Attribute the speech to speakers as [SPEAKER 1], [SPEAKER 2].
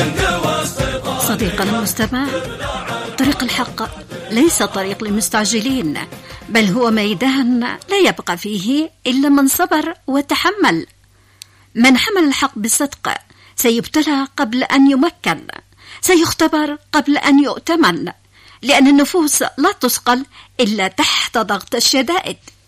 [SPEAKER 1] صديقنا المستمع، طريق الحق ليس طريق للمستعجلين، بل هو ميدان لا يبقى فيه إلا من صبر وتحمل. من حمل الحق بصدق سيبتلى قبل أن يمكن، سيختبر قبل أن يؤتمن، لأن النفوس لا تثقل إلا تحت ضغط الشدائد.